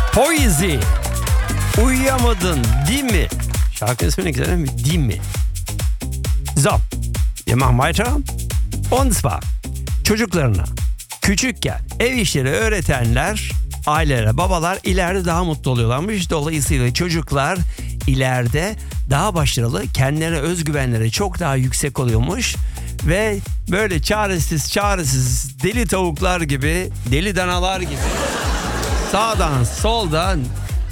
Poezy. Uyuyamadın değil mi? Şarkının ismi ne güzel değil mi? So, wir machen weiter. Und zwar çocuklarına küçükken ev işleri öğretenler, ailelere, babalar ileride daha mutlu oluyorlarmış. Dolayısıyla çocuklar ileride daha başarılı, kendilerine özgüvenleri çok daha yüksek oluyormuş. Ve böyle çaresiz deli tavuklar gibi, deli danalar gibi sağdan soldan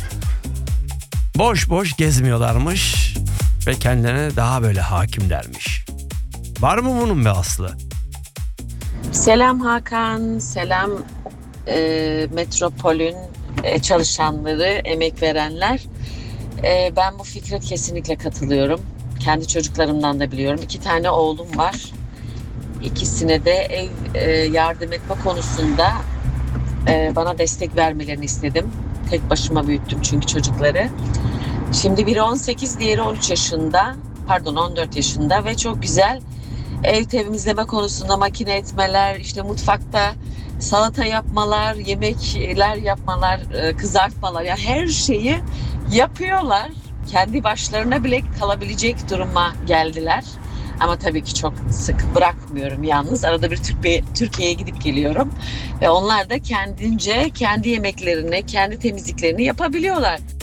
boş gezmiyorlarmış ve kendilerine daha böyle hakimlermiş. Var mı bunun be Aslı? Selam Hakan, selam Metropol'ün çalışanları, emek verenler. Ben bu fikre kesinlikle katılıyorum. Kendi çocuklarımdan da biliyorum. 2 tane oğlum var. İkisine de ev yardım etme konusunda bana destek vermelerini istedim. Tek başıma büyüttüm çünkü çocukları. Şimdi biri 18, diğeri 14 yaşında ve çok güzel ev temizleme konusunda makine etmeler, işte mutfakta salata yapmalar, yemekler yapmalar, kızartmalar, yani her şeyi yapıyorlar. Kendi başlarına bile kalabilecek duruma geldiler. Ama tabii ki çok sık bırakmıyorum yalnız. Arada bir Türkiye'ye gidip geliyorum. Ve onlar da kendince kendi yemeklerini, kendi temizliklerini yapabiliyorlar.